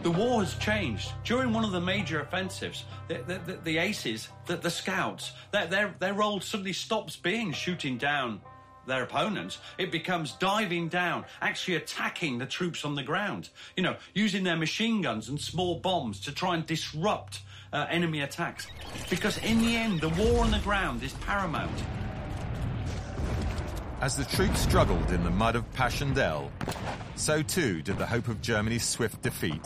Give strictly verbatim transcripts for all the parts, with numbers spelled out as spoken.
The war has changed. During one of the major offensives, the, the, the, the aces, the, the scouts, their, their, their role suddenly stops being shooting down their opponents. It becomes diving down, actually attacking the troops on the ground. You know, using their machine guns and small bombs to try and disrupt uh, enemy attacks. Because in the end, the war on the ground is paramount. As the troops struggled in the mud of Passchendaele, so too did the hope of Germany's swift defeat.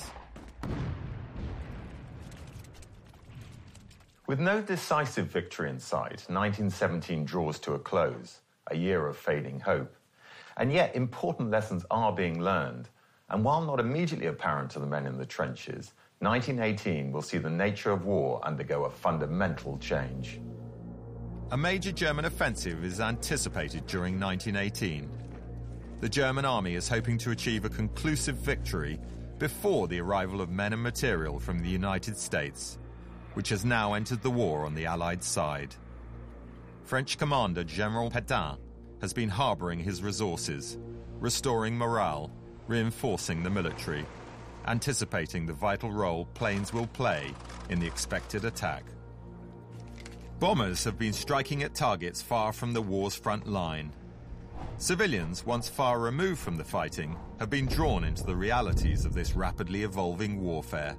With no decisive victory in sight, nineteen seventeen draws to a close, a year of fading hope. And yet important lessons are being learned. And while not immediately apparent to the men in the trenches, nineteen eighteen will see the nature of war undergo a fundamental change. A major German offensive is anticipated during nineteen eighteen. The German army is hoping to achieve a conclusive victory before the arrival of men and material from the United States, which has now entered the war on the Allied side. French commander General Pétain has been harboring his resources, restoring morale, reinforcing the military, anticipating the vital role planes will play in the expected attack. Bombers have been striking at targets far from the war's front line. Civilians, once far removed from the fighting, have been drawn into the realities of this rapidly evolving warfare.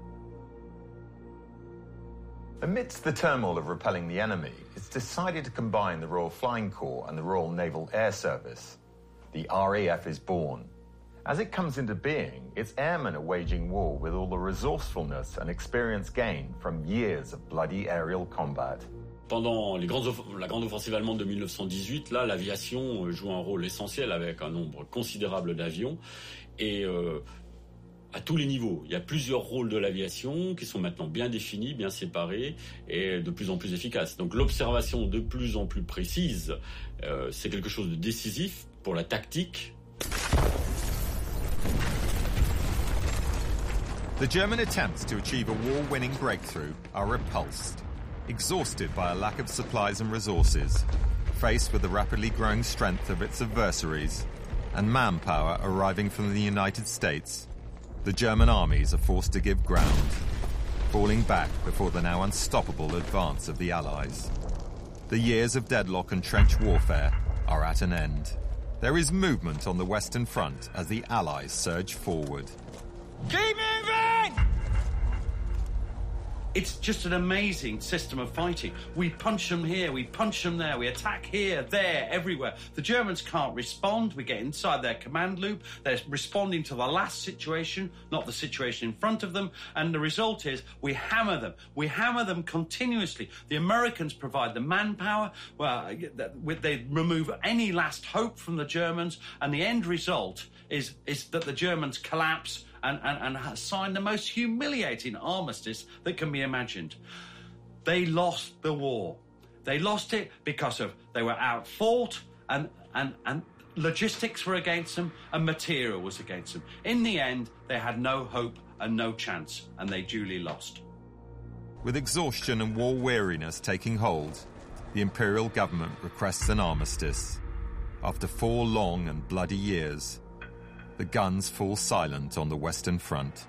Amidst the turmoil of repelling the enemy, it's decided to combine the Royal Flying Corps and the Royal Naval Air Service. The R A F is born. As it comes into being, its airmen are waging war with all the resourcefulness and experience gained from years of bloody aerial combat. Pendant les grandes, la grande offensive allemande de mille neuf cent dix-huit, là, l'aviation joue un rôle essentiel avec un nombre considérable d'avions et euh, à tous les niveaux. Il y a plusieurs rôles de l'aviation qui sont maintenant bien définis, bien séparés et de plus en plus efficaces. Donc l'observation de plus en plus précise, euh, c'est quelque chose de décisif pour la tactique. The German attempts to achieve a war-winning breakthrough are repulsed. Exhausted by a lack of supplies and resources, faced with the rapidly growing strength of its adversaries, and manpower arriving from the United States, the German armies are forced to give ground, falling back before the now unstoppable advance of the Allies. The years of deadlock and trench warfare are at an end. There is movement on the Western Front as the Allies surge forward. Keep moving! It's just an amazing system of fighting. We punch them here, we punch them there, we attack here, there, everywhere. The Germans can't respond. We get inside their command loop. They're responding to the last situation, not the situation in front of them. And the result is we hammer them. We hammer them continuously. The Americans provide the manpower. Well, they remove any last hope from the Germans. And the end result is, is that the Germans collapse And, and, and sign the most humiliating armistice that can be imagined. They lost the war. They lost it because of they were outfought and, and, and logistics were against them and material was against them. In the end, they had no hope and no chance, and they duly lost. With exhaustion and war weariness taking hold, the imperial government requests an armistice. After four long and bloody years, the guns fall silent on the Western Front.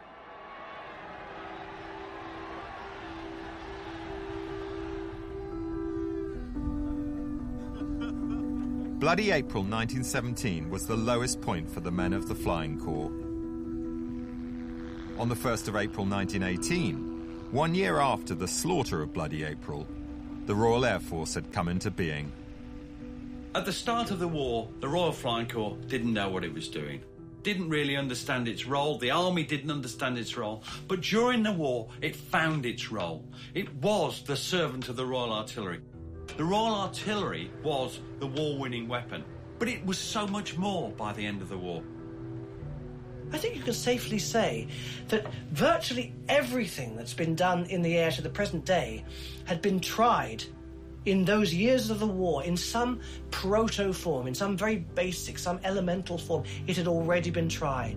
Bloody April nineteen seventeen was the lowest point for the men of the Flying Corps. On the first of April nineteen eighteen, one year after the slaughter of Bloody April, the Royal Air Force had come into being. At the start of the war, the Royal Flying Corps didn't know what it was doing. Didn't really understand its role. The army didn't understand its role. But during the war, it found its role. It was the servant of the Royal Artillery. The Royal Artillery was the war-winning weapon. But it was so much more by the end of the war. I think you can safely say that virtually everything that's been done in the air to the present day had been tried in those years of the war, in some proto-form, in some very basic, some elemental form. It had already been tried.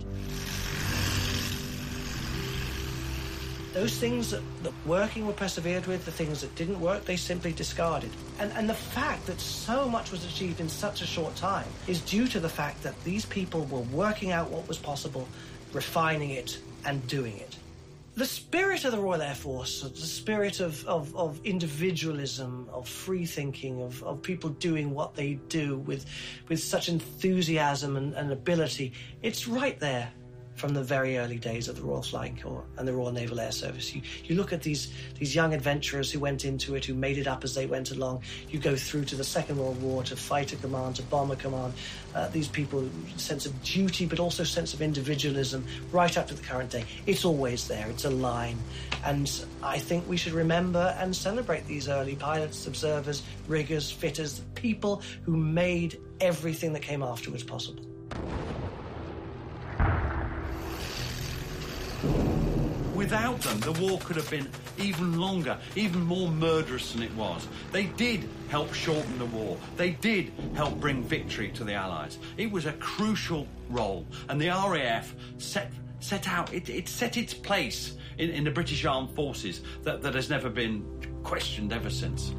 Those things that, that working were persevered with, the things that didn't work, they simply discarded. And, and the fact that so much was achieved in such a short time is due to the fact that these people were working out what was possible, refining it, and doing it. The spirit of the Royal Air Force, the spirit of, of, of individualism, of free thinking, of, of people doing what they do with, with such enthusiasm and, and ability, it's right there from the very early days of the Royal Flying Corps and the Royal Naval Air Service. You, you look at these, these young adventurers who went into it, who made it up as they went along. You go through to the Second World War, to fighter command, to bomber command. Uh, these people, sense of duty, but also sense of individualism, right up to the current day. It's always there. It's a line. And I think we should remember and celebrate these early pilots, observers, riggers, fitters, the people who made everything that came afterwards possible. Without them, the war could have been even longer, even more murderous than it was. They did help shorten the war. They did help bring victory to the Allies. It was a crucial role, and the R A F set set out, it, it set its place in, in the British Armed Forces that, that has never been questioned ever since.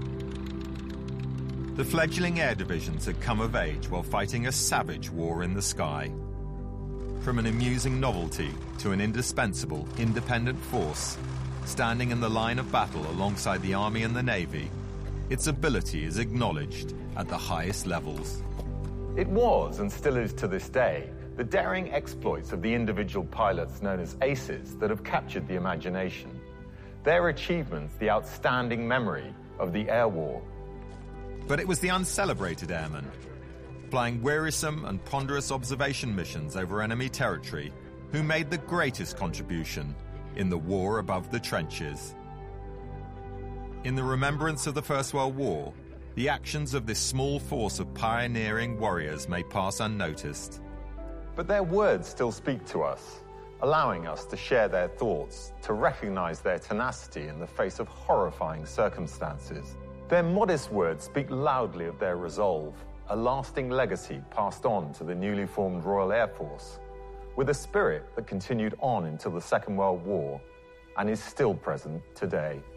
The fledgling air divisions had come of age while fighting a savage war in the sky. From an amusing novelty to an indispensable independent force, standing in the line of battle alongside the Army and the Navy, its ability is acknowledged at the highest levels. It was, and still is to this day, the daring exploits of the individual pilots known as aces that have captured the imagination. Their achievements, the outstanding memory of the air war. But it was the uncelebrated airmen, flying wearisome and ponderous observation missions over enemy territory, who made the greatest contribution in the war above the trenches. In the remembrance of the First World War, the actions of this small force of pioneering warriors may pass unnoticed. But their words still speak to us, allowing us to share their thoughts, to recognize their tenacity in the face of horrifying circumstances. Their modest words speak loudly of their resolve, a lasting legacy passed on to the newly formed Royal Air Force, with a spirit that continued on into the Second World War and is still present today.